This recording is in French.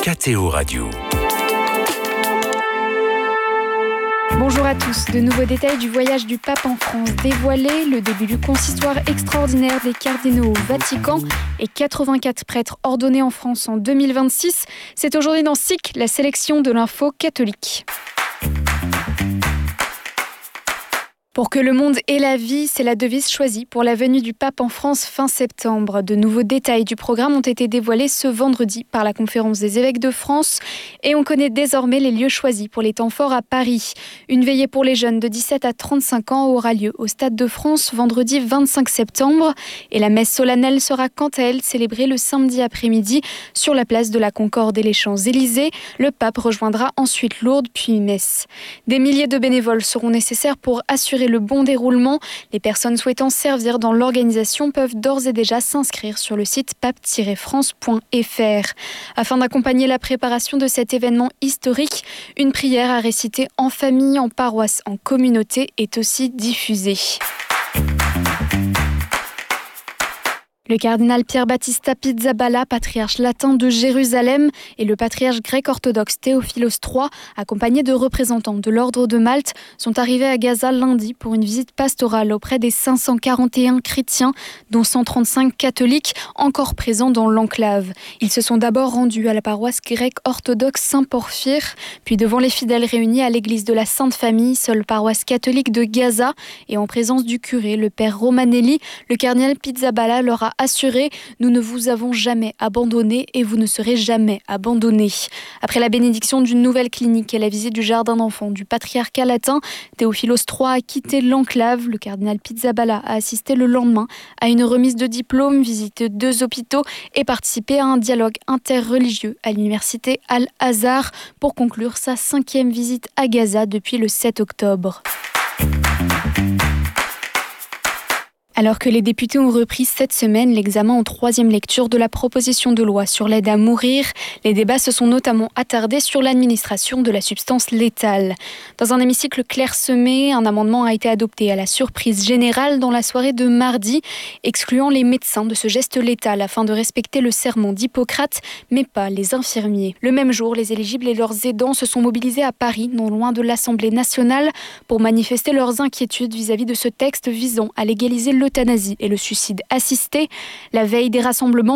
KTO Radio. Bonjour à tous. De nouveaux détails du voyage du pape en France dévoilés, le début du consistoire extraordinaire des cardinaux au Vatican et 84 prêtres ordonnés en France en 2026. C'est aujourd'hui dans SIC, la sélection de l'info catholique. Pour que le monde ait la vie, c'est la devise choisie pour la venue du pape en France fin septembre. De nouveaux détails du programme ont été dévoilés ce vendredi par la Conférence des évêques de France et on connaît désormais les lieux choisis pour les temps forts à Paris. Une veillée pour les jeunes de 17 à 35 ans aura lieu au Stade de France vendredi 25 septembre et la messe solennelle sera quant à elle célébrée le samedi après-midi sur la place de la Concorde et les Champs-Élysées. Le pape rejoindra ensuite Lourdes puis Metz. Des milliers de bénévoles seront nécessaires pour assurer le bon déroulement. Les personnes souhaitant servir dans l'organisation peuvent d'ores et déjà s'inscrire sur le site pape-france.fr. Afin d'accompagner la préparation de cet événement historique, une prière à réciter en famille, en paroisse, en communauté est aussi diffusée. Le cardinal Pier Battista Pizzaballa, patriarche latin de Jérusalem, et le patriarche grec orthodoxe Théophilos III, accompagnés de représentants de l'ordre de Malte, sont arrivés à Gaza lundi pour une visite pastorale auprès des 541 chrétiens, dont 135 catholiques, encore présents dans l'enclave. Ils se sont d'abord rendus à la paroisse grecque orthodoxe Saint-Porphyre, puis devant les fidèles réunis à l'église de la Sainte Famille, seule paroisse catholique de Gaza, et en présence du curé, le père Romanelli, le cardinal Pizzaballa leur a assuré « Nous ne vous avons jamais abandonné et vous ne serez jamais abandonnés ». Après la bénédiction d'une nouvelle clinique et la visite du jardin d'enfants du patriarcat latin, Théophilos III a quitté l'enclave. Le cardinal Pizzaballa a assisté le lendemain à une remise de diplôme, visité 2 hôpitaux et participé à un dialogue interreligieux à l'université Al-Azhar pour conclure sa 5e visite à Gaza depuis le 7 octobre. Alors que les députés ont repris cette semaine l'examen en 3e lecture de la proposition de loi sur l'aide à mourir, les débats se sont notamment attardés sur l'administration de la substance létale. Dans un hémicycle clairsemé, un amendement a été adopté à la surprise générale dans la soirée de mardi, excluant les médecins de ce geste létal afin de respecter le serment d'Hippocrate, mais pas les infirmiers. Le même jour, les éligibles et leurs aidants se sont mobilisés à Paris, non loin de l'Assemblée nationale, pour manifester leurs inquiétudes vis-à-vis de ce texte visant à légaliser l'euthanasie et le suicide assisté. La veille des rassemblements,